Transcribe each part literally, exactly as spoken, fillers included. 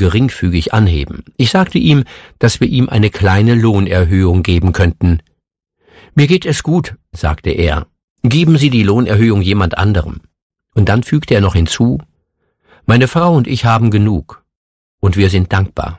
geringfügig anheben. Ich sagte ihm, dass wir ihm eine kleine Lohnerhöhung geben könnten. »Mir geht es gut«, sagte er. »Geben Sie die Lohnerhöhung jemand anderem.« Und dann fügte er noch hinzu, »Meine Frau und ich haben genug, und wir sind dankbar.«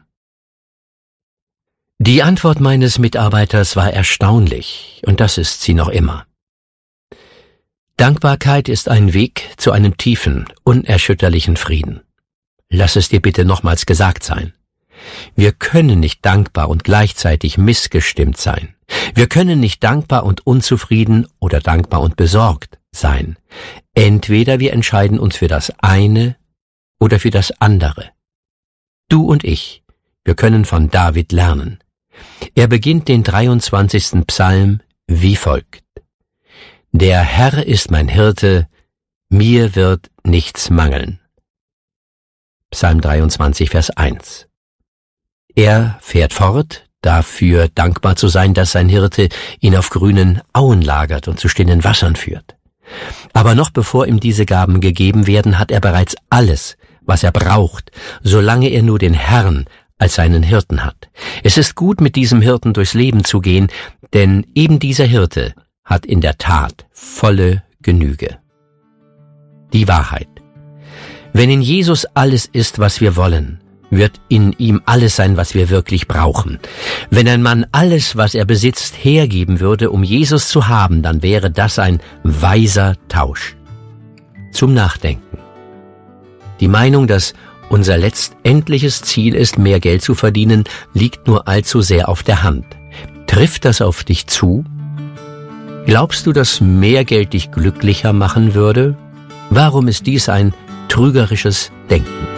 Die Antwort meines Mitarbeiters war erstaunlich, und das ist sie noch immer. Dankbarkeit ist ein Weg zu einem tiefen, unerschütterlichen Frieden. Lass es dir bitte nochmals gesagt sein. Wir können nicht dankbar und gleichzeitig missgestimmt sein. Wir können nicht dankbar und unzufrieden oder dankbar und besorgt sein. Entweder wir entscheiden uns für das eine oder für das andere. Du und ich, wir können von David lernen. Er beginnt den dreiundzwanzigsten Psalm wie folgt. Der Herr ist mein Hirte, mir wird nichts mangeln. Psalm dreiundzwanzig, Vers eins. Er fährt fort, dafür dankbar zu sein, dass sein Hirte ihn auf grünen Auen lagert und zu stillenden Wassern führt. Aber noch bevor ihm diese Gaben gegeben werden, hat er bereits alles, was er braucht, solange er nur den Herrn als seinen Hirten hat. Es ist gut, mit diesem Hirten durchs Leben zu gehen, denn eben dieser Hirte hat in der Tat volle Genüge. Die Wahrheit. Wenn in Jesus alles ist, was wir wollen, wird in ihm alles sein, was wir wirklich brauchen. Wenn ein Mann alles, was er besitzt, hergeben würde, um Jesus zu haben, dann wäre das ein weiser Tausch. Zum Nachdenken. Die Meinung, dass unser letztendliches Ziel ist, mehr Geld zu verdienen, liegt nur allzu sehr auf der Hand. Trifft das auf dich zu? Glaubst du, dass mehr Geld dich glücklicher machen würde? Warum ist dies ein trügerisches Denken?